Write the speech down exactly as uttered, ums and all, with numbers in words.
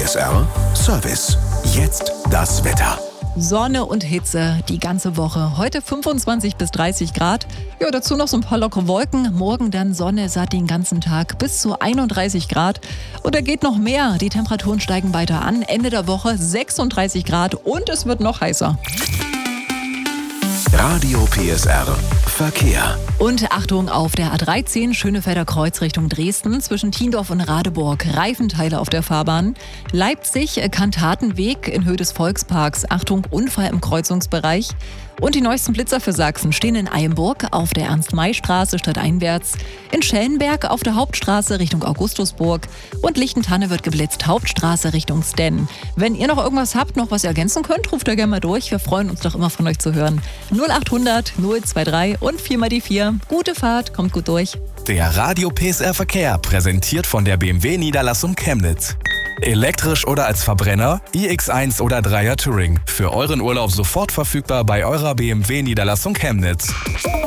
S R Service. Jetzt das Wetter. Sonne und Hitze die ganze Woche. Heute fünfundzwanzig bis dreißig Grad. Ja, dazu noch so ein paar lockere Wolken. Morgen dann Sonne satt den ganzen Tag bis zu einunddreißig Grad. Und da geht noch mehr. Die Temperaturen steigen weiter an. Ende der Woche sechsunddreißig Grad und es wird noch heißer. Radio P S R Verkehr. Und Achtung auf der A dreizehn Schönefelder Kreuz Richtung Dresden zwischen Tiendorf und Radeburg. Reifenteile auf der Fahrbahn. Leipzig Kantatenweg in Höhe des Volksparks. Achtung, Unfall im Kreuzungsbereich. Und die neuesten Blitzer für Sachsen stehen in Eilenburg auf der Ernst-May-Straße stadteinwärts, in Schellenberg auf der Hauptstraße Richtung Augustusburg und Lichtentanne wird geblitzt, Hauptstraße Richtung Stenn. Wenn ihr noch irgendwas habt, noch was ihr ergänzen könnt, ruft da gerne mal durch. Wir freuen uns doch immer von euch zu hören. null achthundert null drei und vier mal die vier. Gute Fahrt, kommt gut durch. Der Radio P S R Verkehr, präsentiert von der B M W-Niederlassung Chemnitz. Elektrisch oder als Verbrenner, i X eins oder Dreier Touring. Für euren Urlaub sofort verfügbar bei eurer B M W-Niederlassung Chemnitz.